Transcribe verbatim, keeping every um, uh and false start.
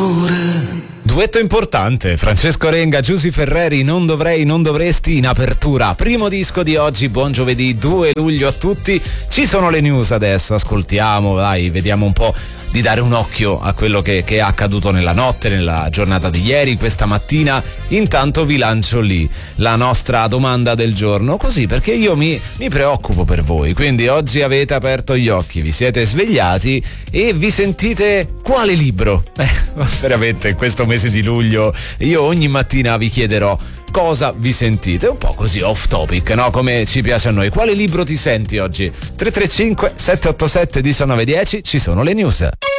d'amore. Duetto importante, Francesco Renga, Giusy Ferreri, Non dovrei, non dovresti in apertura. Primo disco di oggi, buon giovedì due luglio a tutti. Ci sono le news adesso, ascoltiamo, dai, vediamo un po' di dare un occhio a quello che, che è accaduto nella notte, nella giornata di ieri, questa mattina. Intanto vi lancio lì la nostra domanda del giorno, così perché io mi, mi preoccupo per voi. Quindi oggi avete aperto gli occhi, vi siete svegliati e vi sentite quale libro? Eh, veramente in questo mese di luglio io ogni mattina vi chiederò cosa vi sentite, un po' così off topic, no? Come ci piace a noi. Quale libro ti senti oggi? tre tre cinque sette otto sette uno nove uno zero, ci sono le news.